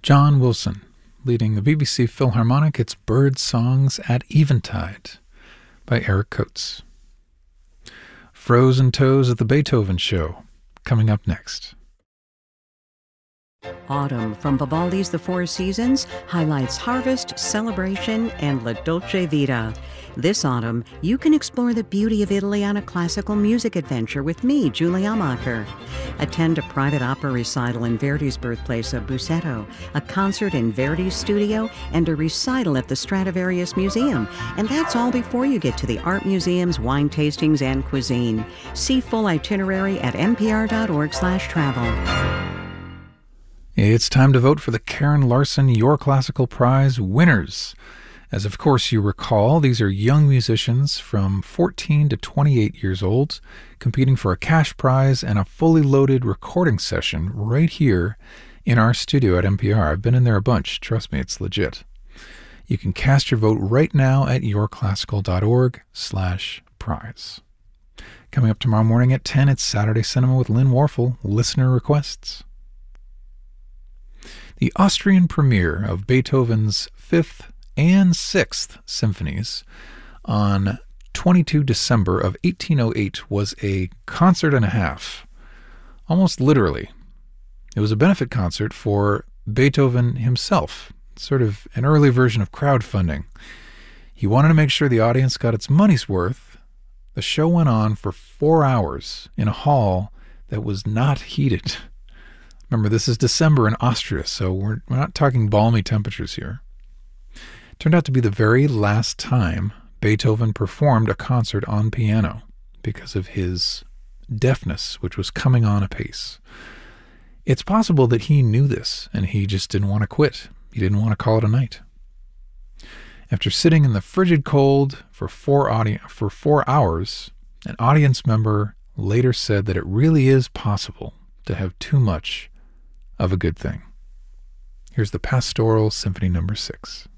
John Wilson, leading the BBC Philharmonic, it's Bird Songs at Eventide by Eric Coates. Frozen Toes at the Beethoven Show, coming up next. Autumn from Vivaldi's The Four Seasons highlights harvest, celebration, and La Dolce Vita. This autumn, you can explore the beauty of Italy on a classical music adventure with me, Julie Amacher. Attend a private opera recital in Verdi's birthplace of Busseto, a concert in Verdi's studio, and a recital at the Stradivarius Museum. And that's all before you get to the art museums, wine tastings, and cuisine. See full itinerary at npr.org/travel. It's time to vote for the Karen Larson Your Classical Prize winners. As of course you recall, these are young musicians from 14 to 28 years old competing for a cash prize and a fully loaded recording session right here in our studio at NPR. I've been in there a bunch. Trust me, it's legit. You can cast your vote right now at yourclassical.org/prize. Coming up tomorrow morning at 10, it's Saturday Cinema with Lynn Warfel, listener requests. The Austrian premiere of Beethoven's 5th and 6th symphonies on 22 December of 1808 was a concert and a half, almost literally. It was a benefit concert for Beethoven himself, sort of an early version of crowdfunding. He wanted to make sure the audience got its money's worth. The show went on for 4 hours in a hall that was not heated. Remember, this is December in Austria, so we're not talking balmy temperatures here. It turned out to be the very last time Beethoven performed a concert on piano because of his deafness, which was coming on apace. It's possible that he knew this, and he just didn't want to quit. He didn't want to call it a night. After sitting in the frigid cold for 4 hours, an audience member later said that it really is possible to have too much of a good thing. Here's the Pastoral Symphony No. 6.